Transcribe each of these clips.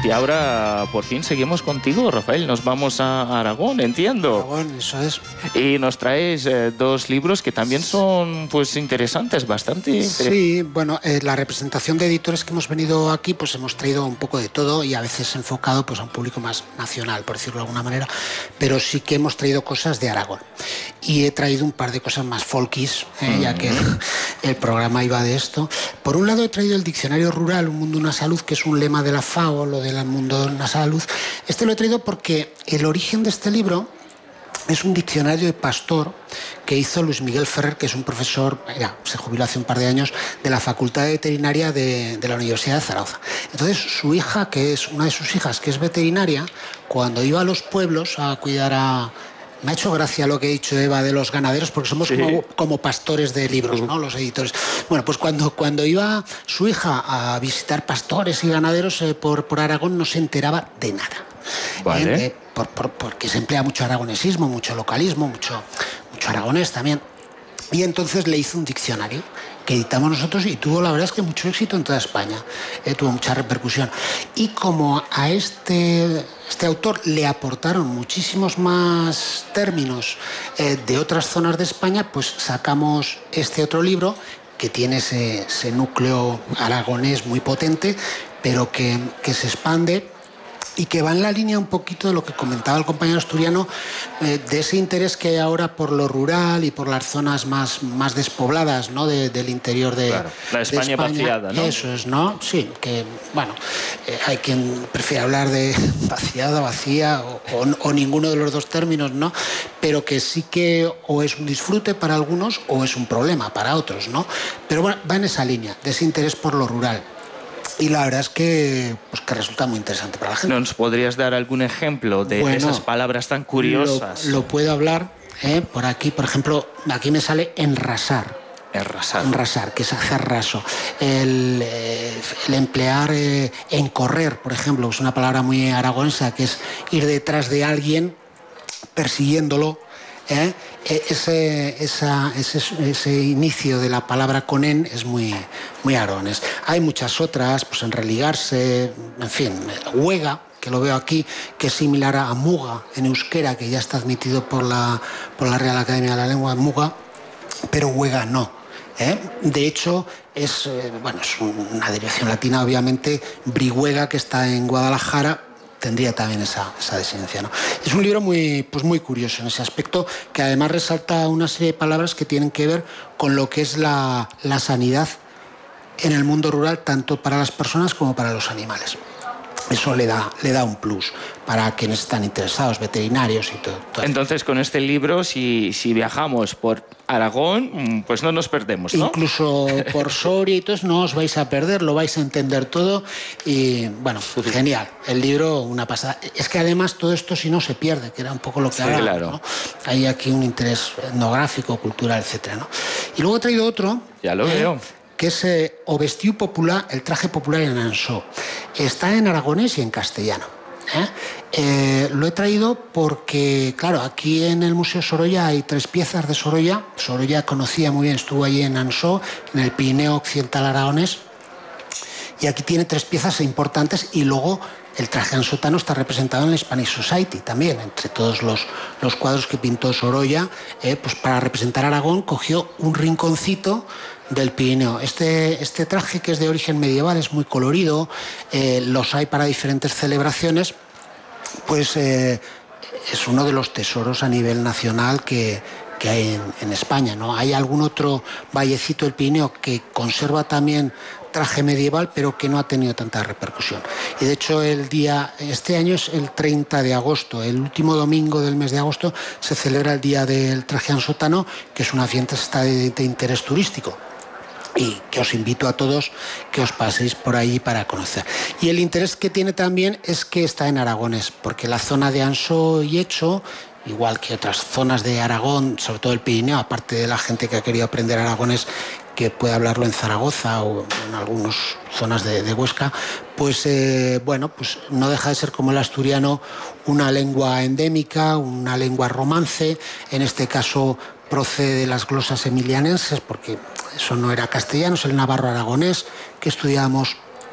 Y ahora por fin seguimos contigo, Rafael. Nos vamos a Aragón, entiendo. Aragón, eso es. Y nos traes dos libros que también son pues interesantes, bastante interesantes. Sí, bueno, la representación de editores que hemos venido aquí, pues hemos traído un poco de todo y a veces enfocado pues a un público más nacional, por decirlo de alguna manera, pero sí que hemos traído cosas de Aragón. Y he traído un par de cosas más folkis, ya que el programa iba de esto. Por un lado he traído el Diccionario Rural, Un Mundo, una Salud, que es un lema de la FAO, lo del mundo, una salud. Este lo he traído porque el origen de este libro es un diccionario de pastor que hizo Luis Miguel Ferrer, que es un profesor, se jubiló hace un par de años, de la Facultad de Veterinaria de la Universidad de Zaragoza. Entonces su hija, que es una de sus hijas, que es veterinaria, cuando iba a los pueblos a cuidar a... Me ha hecho gracia lo que ha dicho Eva de los ganaderos, porque somos como pastores de libros, ¿no? Los editores. Bueno, pues cuando iba su hija a visitar pastores y ganaderos por Aragón, no se enteraba de nada. Vale. Porque se emplea mucho aragonesismo, mucho localismo, mucho aragonés también. Y entonces le hizo un diccionario que editamos nosotros y tuvo, la verdad es que mucho éxito en toda España, tuvo mucha repercusión. Y como a este autor le aportaron muchísimos más términos de otras zonas de España, pues sacamos este otro libro que tiene ese núcleo aragonés muy potente, pero que se expande y que va en la línea un poquito de lo que comentaba el compañero asturiano, de ese interés que hay ahora por lo rural y por las zonas más despobladas, ¿no? del interior de, claro, la España, de España vaciada, ¿no? Eso es, ¿no? Sí, que, bueno, hay quien prefiere hablar de vaciada, vacía o ninguno de los dos términos, ¿no? Pero que sí que o es un disfrute para algunos o es un problema para otros, ¿no? Pero bueno, va en esa línea, de ese interés por lo rural. Y la verdad es que resulta muy interesante para la gente. ¿Nos podrías dar algún ejemplo de esas palabras tan curiosas? Lo puedo hablar por aquí, por ejemplo, aquí me sale enrasar. Enrasar, que es hacer raso. El emplear encorrer, por ejemplo, es una palabra muy aragonesa, que es ir detrás de alguien persiguiéndolo. Ese inicio de la palabra con en es muy aragonés. Hay muchas otras, pues enreligarse, en fin, huega, que lo veo aquí, que es similar a muga en euskera, que ya está admitido por la Real Academia de la Lengua, muga, pero huega no. De hecho, es una derivación latina, obviamente. Brihuega, que está en Guadalajara, tendría también esa designación, ¿no? Es un libro muy curioso en ese aspecto, que además resalta una serie de palabras que tienen que ver con lo que es la sanidad en el mundo rural, tanto para las personas como para los animales. Eso le da un plus para quienes están interesados, veterinarios y todo. Entonces, con este libro, si viajamos por Aragón, pues no nos perdemos, ¿no? Incluso por Soria y todo eso no os vais a perder, lo vais a entender todo y, bueno, genial. El libro, una pasada. Es que además todo esto si no se pierde, que era un poco lo que hablaba, claro, ¿no? Hay aquí un interés etnográfico, cultural, etcétera, ¿no? Y luego he traído otro. Ya lo veo. Que es O vestiu popular, el traje popular en Ansó. Está en aragonés y en castellano. Lo he traído porque, claro, aquí en el Museo Sorolla hay 3 piezas de Sorolla. Sorolla conocía muy bien, estuvo allí en Ansó, en el Pirineo Occidental aragonés. Y aquí tiene 3 piezas importantes y luego el traje ansotano está representado en la Hispanic Society también, entre todos los cuadros que pintó Sorolla. Pues para representar Aragón cogió un rinconcito del Pirineo. Este traje, que es de origen medieval, es muy colorido, los hay para diferentes celebraciones, pues es uno de los tesoros a nivel nacional que hay en España, ¿no? Hay algún otro vallecito del Pirineo que conserva también traje medieval, pero que no ha tenido tanta repercusión. Y de hecho este año es el 30 de agosto, el último domingo del mes de agosto se celebra el Día del Traje Ansotano, que es una fiesta de interés turístico. Y que os invito a todos que os paséis por ahí para conocer. Y el interés que tiene también es que está en aragonés, porque la zona de Ansó y Echo, igual que otras zonas de Aragón, sobre todo el Pirineo, aparte de la gente que ha querido aprender aragonés, que puede hablarlo en Zaragoza o en algunas zonas de Huesca, pues pues no deja de ser, como el asturiano, una lengua endémica, una lengua romance. En este caso procede de las glosas emilianenses, porque eso no era castellano, es el navarro aragonés que estudiábamos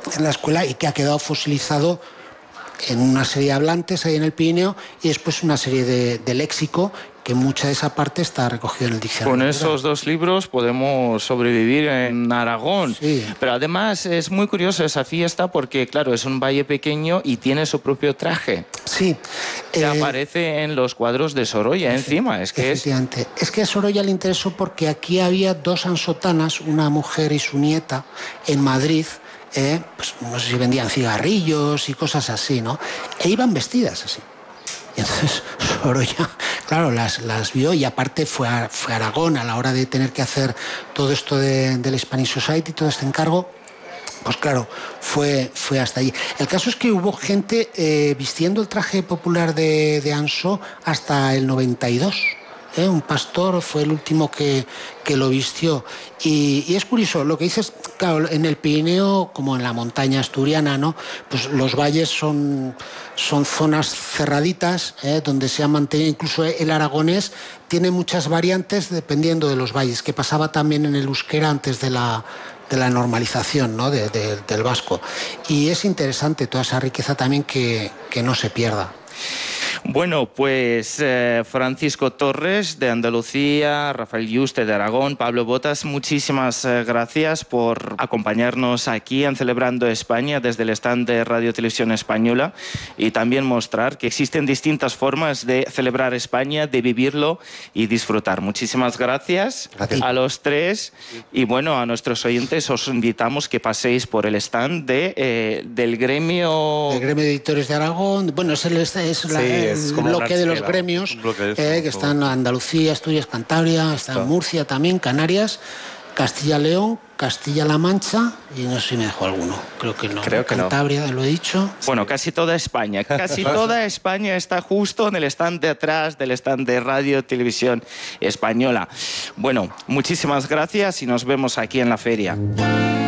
en la escuela y que ha quedado fosilizado en una serie de hablantes ahí en el Pirineo y después una serie de léxico, que mucha de esa parte está recogida en el diccionario. Con esos 2 libros podemos sobrevivir en Aragón. Sí. Pero además es muy curioso esa fiesta porque, claro, es un valle pequeño y tiene su propio traje. Sí. Que aparece en los cuadros de Sorolla encima. Efectivamente. Es que a Sorolla le interesó porque aquí había 2 ansotanas, una mujer y su nieta, en Madrid. Pues no sé si vendían cigarrillos y cosas así, ¿no? E iban vestidas así. Y entonces Sorolla, claro, las vio y aparte fue a Aragón a la hora de tener que hacer todo esto del Spanish Society, todo este encargo. Pues claro, fue hasta allí. El caso es que hubo gente vistiendo el traje popular de Ansó hasta el 92. Un pastor fue el último que lo vistió. Y es curioso, lo que dices, claro, en el Pirineo, como en la montaña asturiana, ¿no? Pues los valles son zonas cerraditas, donde se ha mantenido, incluso el aragonés tiene muchas variantes dependiendo de los valles, que pasaba también en el euskera antes de la normalización, ¿no? del vasco. Y es interesante toda esa riqueza también que no se pierda. Bueno, pues Francisco Torres de Andalucía, Rafael Yuste de Aragón, Pablo Botas, muchísimas gracias por acompañarnos aquí en Celebrando España desde el stand de Radio Televisión Española y también mostrar que existen distintas formas de celebrar España, de vivirlo y disfrutar. Muchísimas gracias a los 3 y bueno, a nuestros oyentes os invitamos que paséis por el stand del gremio... El gremio de editores de Aragón, bueno, es el bloque de los gremios que están en Andalucía, Asturias, Cantabria, está en Murcia también, Canarias, Castilla-León, Castilla-La Mancha y no sé si me dejo alguno, creo que no. Cantabria, lo he dicho. Bueno, casi toda España, toda España está justo en el stand de atrás del stand de Radio Televisión Española. Bueno, muchísimas gracias y nos vemos aquí en la feria.